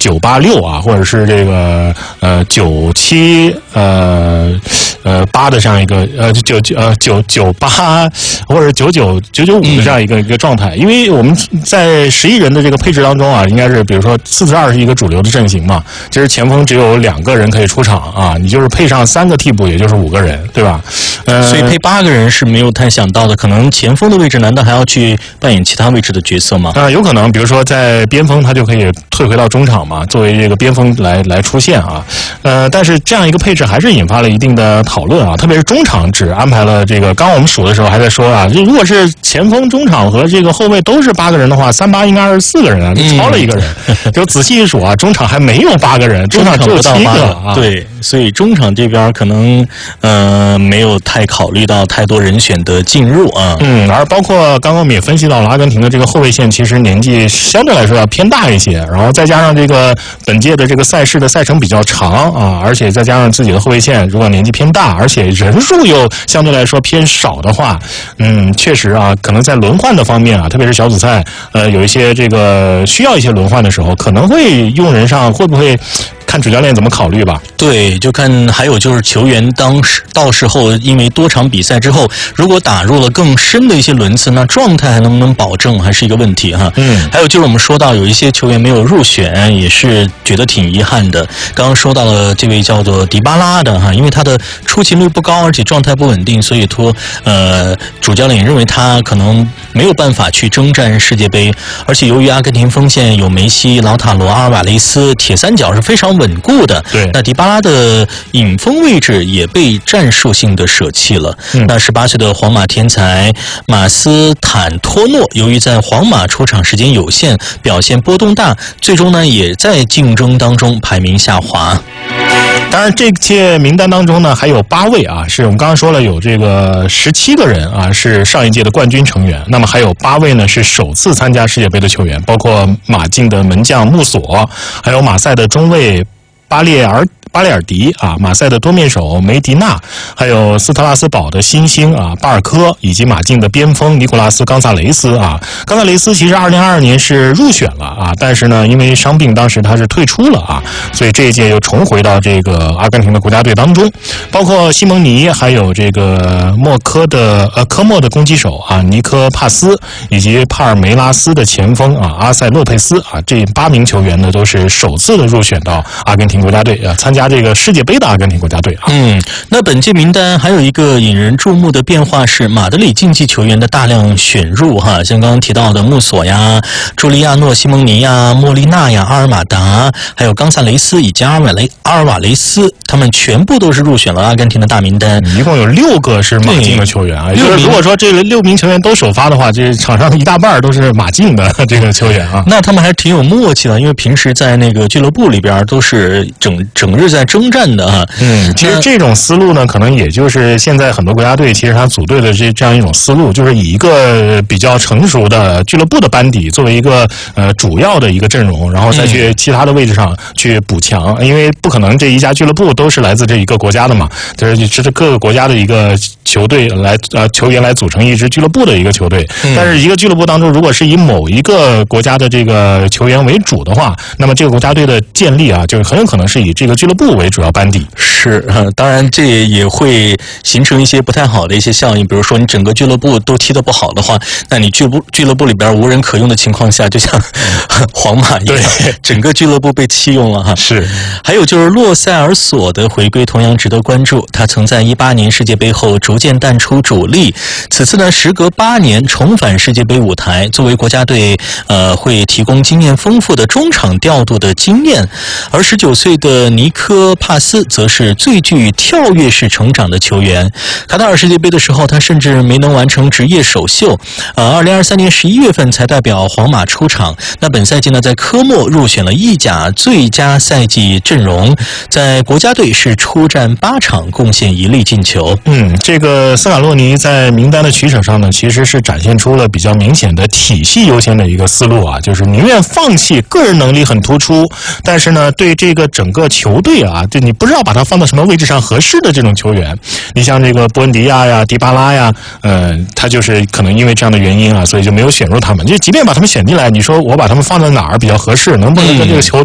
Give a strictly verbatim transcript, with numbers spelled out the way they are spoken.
九八六啊，或者是这个呃九七呃呃八的这样一个呃九九呃九九八或者九九九九五的这样一个、嗯、一个状态。因为我们在十一人的这个配置当中啊，应该是比如说四四二是一个主流的阵型嘛，其实前锋只有两个人可以出场啊，你就是配上三个替补，也就是五个人，对吧？呃， 所以配八个人是没有太想到的。可能前锋的位置难道还要去扮演其他位置的角色吗？ 啊、呃，有可能，比如说在边锋，他就可以退回到中场嘛，作为这个边锋来来出现啊。呃，但是这样一个配置还是引发了一定的讨论啊，特别是中场只安排了这个，刚我们数的时候还在说啊，如果是前锋、中场和这个后卫都是八个人的话，三八应该是四个人啊，就超了一个人。嗯、就仔细一数啊，中场还没有八个人，中场只有七个啊。 对，所以中场这边可能呃没有太考虑到太多人选的进入啊。 嗯，而包括刚刚我们也分析到了，阿根廷的这个后卫线其实年纪相对来说要偏大一些，然后再加上这个本届的这个赛事的赛程比较长啊，而且再加上自己的后卫线如果年纪偏大，而且人数又相对来说偏少的话，嗯，确实啊，可能在轮换的方面啊，特别是小组赛，呃，有一些这个需要一些轮换的时候，可能会用人上会不会看主教练怎么考虑吧。 对，就看还有就是球员当时到时候因为多场比赛之后，如果打入了更深的一些轮次，那状态还能不能保证还是一个问题哈。嗯，还有就是我们说到有一些球员没有入选，也是觉得挺遗憾的。刚刚说到了这位叫做迪巴拉的哈，因为他的出勤率不高，而且状态不稳定，所以说呃主教练也认为他可能没有办法去征战世界杯。而且由于阿根廷锋线有梅西、劳塔罗、阿尔瓦雷斯，铁三角是非常稳固的。 对， 那迪巴拉的引锋位置也被战术性的舍弃了。嗯、那十八岁的皇马天才马斯坦托诺，由于在皇马出场时间有限，表现波动大，最终呢也在竞争当中排名下滑。 当然，这届名单当中呢，还有八位啊，是我们刚刚说了有这个十七个人啊，是上一届的冠军成员。那么还有八位呢是首次参加世界杯的球员，包括马竞的门将穆索，还有马赛的中卫巴列尔。巴列尔迪啊，马赛的多面手梅迪纳，还有斯特拉斯堡的新星啊巴尔科，以及马竞的边锋尼古拉斯·冈萨雷斯啊。冈萨雷斯其实二零二二年是入选了啊，但是呢，因为伤病，当时他是退出了啊，所以这一届又重回到这个阿根廷的国家队当中。包括西蒙尼，还有这个莫科的呃科莫的攻击手啊尼科帕斯，以及帕尔梅拉斯的前锋啊阿塞洛佩斯啊，这八名球员呢都是首次的入选到阿根廷国家队啊，参加这个世界杯的阿根廷国家队啊。 嗯，那本届名单还有一个引人注目的变化是马德里竞技球员的大量选入哈，像刚刚提到的穆索呀、朱利亚诺、西蒙尼呀、莫利纳呀、阿尔马达，还有冈萨雷斯以及阿尔瓦雷阿尔瓦雷斯，他们全部都是入选了阿根廷的大名单。 一共有六个是马竞的球员啊，就是如果说这六名球员都首发的话，这场上一大半都是马竞的这个球员啊。 那他们还挺有默契的，因为平时在那个俱乐部里边都是整整日在征战的啊。 嗯，其实这种思路呢，可能也就是现在很多国家队其实他组队的这这样一种思路，就是以一个比较成熟的俱乐部的班底作为一个呃主要的一个阵容，然后再去其他的位置上去补强，因为不可能这一家俱乐部都是来自这一个国家的嘛，就是这是各个国家的一个球队来呃球员来组成一支俱乐部的一个球队。但是一个俱乐部当中，如果是以某一个国家的这个球员为主的话，那么这个国家队的建立啊，就很有可能是以这个俱乐部为主要班底。 是，当然这也会形成一些不太好的一些效应，比如说你整个俱乐部都踢得不好的话，那你俱部俱乐部里边无人可用的情况下，就像皇马一样，整个俱乐部被弃用了哈。 是， 还有就是洛塞尔索的回归同样值得关注，他曾在一八年世界杯后逐渐淡出主力，此次呢时隔八年重返世界杯舞台，作为国家队呃会提供经验丰富的中场调度的经验，而十九岁的尼科帕斯则是最具跳跃式成长的球员。卡塔尔世界杯的时候，他甚至没能完成职业首秀，呃，二零二三年十一月份才代表皇马出场。那本赛季呢，在科莫入选了意甲最佳赛季阵容，在国家队是出战八场，贡献一粒进球。 嗯，这个斯卡洛尼在名单的取舍上呢，其实是展现出了比较明显的体系优先的一个思路啊，就是宁愿放弃个人能力很突出，但是呢，对这个整个球队啊，就你不知道把它放到什么位置上合适的这种球员，你像这个波恩迪亚呀、迪巴拉呀，呃，他就是可能因为这样的原因啊，所以就没有选入他们。就即便把他们选进来，你说我把他们放在哪儿比较合适，能不能跟这个球